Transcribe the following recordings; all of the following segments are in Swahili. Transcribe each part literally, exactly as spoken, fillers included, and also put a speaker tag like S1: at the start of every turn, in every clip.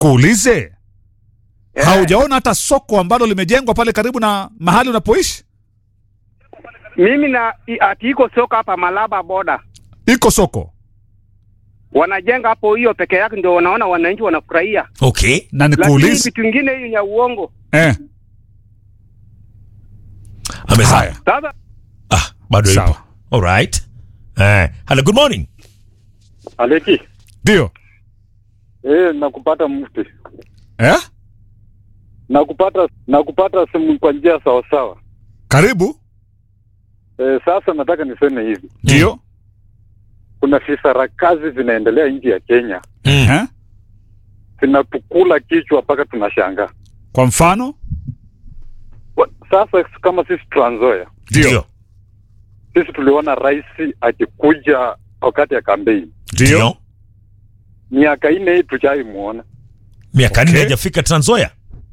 S1: Nikuulize,
S2: Yeah.
S1: haujaona hata soko ambalo limejengwa pale karibu na mahali unapoishi?
S2: Mimi na ati iko soko hapa Malaba boda.
S1: Iko soko.
S2: Wanajenga hapo, hiyo peke yake ndio wanaona wananchi wanafurahia.
S3: Okay.
S1: Na
S2: Lakini
S1: nikuulize,
S2: vitu vingine hiyo ya uongo.
S1: eh,
S3: Amesaya.
S1: haya.
S2: Sasa
S3: Ah, bado
S1: Sawa.
S3: ipo. All right. Eh, hello, good morning.
S4: Aleki,
S1: Ndio.
S4: eh, nakupata mufti.
S1: Eh?
S4: Nakupata nakupata simu kwa njia sawa sawa.
S1: Karibu.
S4: Eh, sasa nataka niseme hivi.
S1: Ndio.
S4: Kuna vifarakazi vinaendelea nchi ya Kenya.
S3: Mm.
S1: Eh?
S4: Vinatukula kichwa mpaka tunashangaa.
S1: Kwa mfano?
S4: Wa- Sasa kama sisi Trans Nzoia,
S3: Ndio.
S4: sisi tuliona rais akikuja wakati ya kampeni.
S3: Ndio.
S4: Miaka nne hii tujaimuona.
S3: Miaka nne
S1: Okay.
S3: hajafika Trans Nzoia.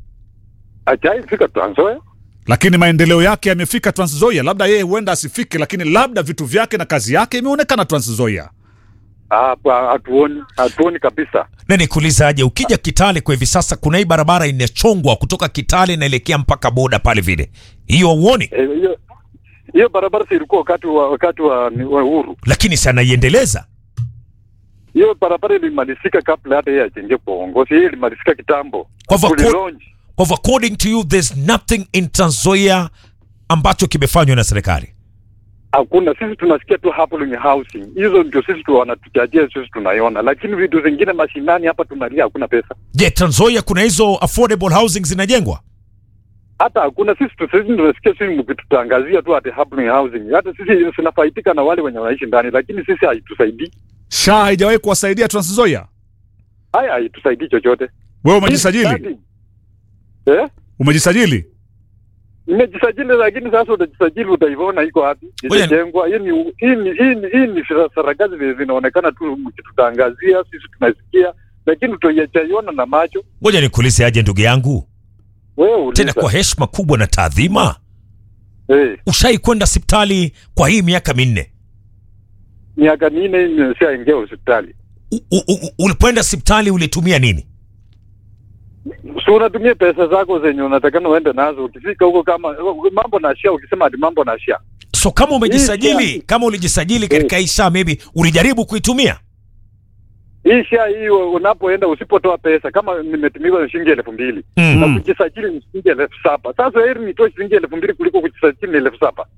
S4: Hajaifika Trans Nzoia.
S1: Lakini maendeleo yake yamefika Trans Nzoia. Labda yeye huenda asifike, lakini labda vitu vyake na kazi yake imeonekana Trans Nzoia.
S4: Hapa hatuoni, hatuoni kabisa.
S3: Na nikuuliza aje, ukija Kitale kwa hivi sasa kuna hii barabara inachongwa kutoka Kitale inaelekea mpaka boda pale vile. Hiyo uone,
S4: Eh, hiyo hiyo barabara si ilikuwa wakati wa wakati wa, ni- wa uhuru.
S3: lakini sana iendeleza.
S4: Hiyo barabara ilimalizika kabla hata yeye ajenge kwa uongozi. Hiyo ilimalizika kitambo.
S3: Kwa hivyo ko-
S4: Tulilaunch.
S3: Kwa hivyo according to you there's nothing in Trans Nzoia ambacho kimefanywa na serikali.
S4: Hakuna, sisi tunasikia tu happening housing. Hizo ndio sisi tu wanatujajia, sisi tunaiona, lakini vitu zingine mashinani hapa tunalia hakuna pesa.
S3: Je, Trans Nzoia kuna hizo affordable housing zinajengwa?
S4: Hata hakuna, sisi tu sisi tunasikia sisi mkitutangazia tu ati happening housing. Hata sisi tunafaidika na wale wenye wanaishi ndani, lakini sisi haitusaidii.
S1: Sha haijawahi kuwasaidia Trans Nzoia.
S4: Haya haitusaidii chochote.
S1: Wewe umejisajili?
S4: Eh?
S1: Umejisajili?
S4: Nimejisajili, lakini sasa utajisajili utaiona iko wapi?
S3: Ngoja-
S4: Imejengwa. Hii ni hii ni hii ni hii ni sarakazi vile zinaonekana tu mkitutangazia, sisi tunasikia, lakini tutaiona na macho.
S3: Ngoja nikuulize aje ndugu yangu,
S4: Wewe uliza.
S3: tena kwa heshima kubwa na taadhima,
S4: Eh,
S3: ushai kwenda hospitali kwa hii miaka minne?
S4: miaka minne nimeshaingia hospitali.
S3: U- u- u- Ulipoenda hospitali ulitumia nini?
S4: So unatumia pesa zako zenye unatakana uende nazo. Ukifika huko kama mambo na shia, ukisema ati mambo na shia.
S3: So kama umejisajili,
S4: Hii-
S3: kama ulijisajili katika hii sha, maybe ulijaribu kuitumia.
S4: Hii shia hii unapoenda usipotoa pesa, kama nimetumiwa shilingi elfu mbili
S3: Mm.
S4: na kujisajili ni shilingi elfu saba. Sasa heri nitoe shilingi elfu mbili kuliko kujisajili ni elfu saba.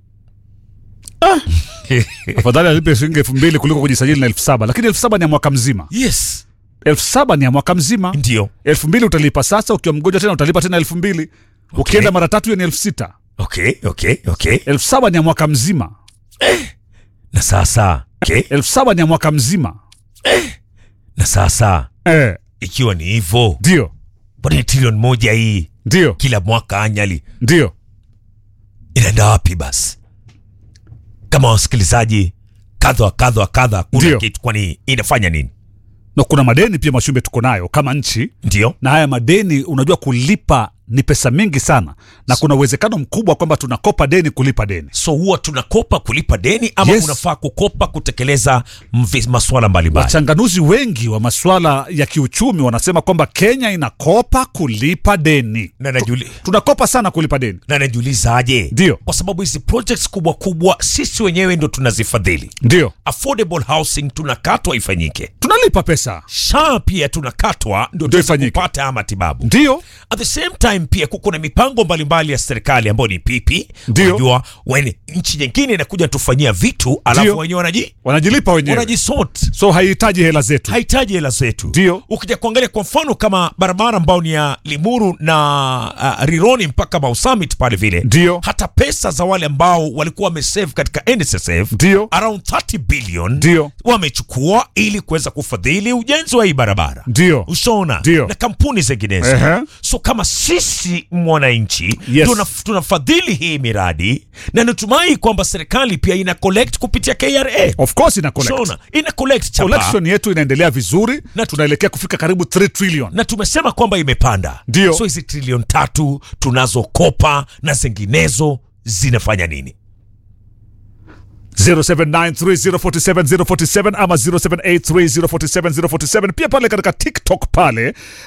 S1: Afadhali alipe shilingi elfu mbili kuliko kujisajili na elfu saba. Lakini elfu saba ni ya mwaka mzima.
S3: Yes,
S1: Elfu saba ni ya mwaka mzima.
S3: ndio.
S1: Elfu mbili utalipa sasa, ukiwa mgonjwa tena utalipa tena elfu mbili. Ukienda mara tatu hiyo ni elfu sita.
S3: Okay, okay, okay.
S1: Elfu saba ni ya mwaka mzima.
S3: Na sasa, okay.
S1: Elfu saba ni ya mwaka mzima.
S3: Na sasa
S1: Eh,
S3: ikiwa ni hivyo,
S1: ndio.
S3: mbona trilioni moja hii
S1: Ndio.
S3: kila mwaka anyali
S1: Ndio.
S3: inaenda wapi basi? Kama wasikilizaji kadha wa kadha wa kadha, kuna
S1: Ndio.
S3: kitu, kwani inafanya nini?
S1: Na kuna madeni pia Mashumbe tuko nayo kama nchi,
S3: Ndio.
S1: na haya madeni unajua kulipa ni pesa mingi sana, na kuna uwezekano mkubwa kwamba tunakopa deni kulipa deni.
S3: So huwa tunakopa kulipa deni ama
S1: Yes.
S3: unafaa kukopa kutekeleza mvi- masuala mbalimbali?
S1: Wachanganuzi wengi wa masuala ya kiuchumi wanasema kwamba Kenya inakopa kulipa deni.
S3: Na najuli,
S1: Tunakopa sana kulipa deni.
S3: na najiuliza aje?
S1: Ndio.
S3: Kwa sababu hizi projects kubwa kubwa sisi wenyewe ndo tunazifadhili.
S1: Ndio.
S3: Affordable housing tunakatwa ifanyike.
S1: Tunalipa pesa.
S3: Sha pia tunakatwa ndo
S1: Ndio
S3: tuweze
S1: ifanyike.
S3: kupata haya matibabu.
S1: Ndio.
S3: At the same time pia kuko na mipango mbalimbali ya serikali ambayo ni P P.
S1: Ndio.
S3: Unajua when nchi nyingine inakuja tufanyia vitu alafu
S1: Ndio.
S3: wenyewe wanaji
S1: Wanajilipa wenyewe.
S3: wanajisort.
S1: So haihitaji hela zetu.
S3: Hahitaji hela zetu.
S1: Ndio.
S3: Ukija kuangalia kwa mfano kama barabara ambao ni ya Limuru na uh, Rironi mpaka Mau Summit pale vile.
S1: Ndio.
S3: Hata pesa za wale ambao walikuwa wamesave katika N S S F
S1: Ndio.
S3: around thirty billion
S1: Ndio.
S3: wamechukua ili kuweza kufadhili ujenzi wa hii barabara.
S1: Ndio.
S3: Ushaona?
S1: Ndio.
S3: Na kampuni zinginezo.
S1: Ehe.
S3: So kama sisi mwananchi
S1: Yes.
S3: tuna, tunafadhili hii miradi, na natumai kwamba serikali pia ina collect kupitia K R A.
S1: Of course ina collect.
S3: Ushaona? Ina collect chapa.
S1: Collection yetu inaendelea vizuri
S3: Na-
S1: tunaelekea kufika karibu three trillion.
S3: Na tumesema kwamba imepanda.
S1: Ndio.
S3: So hizi trilioni tatu tunazokopa na zinginezo zinafanya nini?
S1: zero seven nine three zero four seven zero four seven ama zero seven eight three zero four seven zero four seven, pia pale katika TikTok pale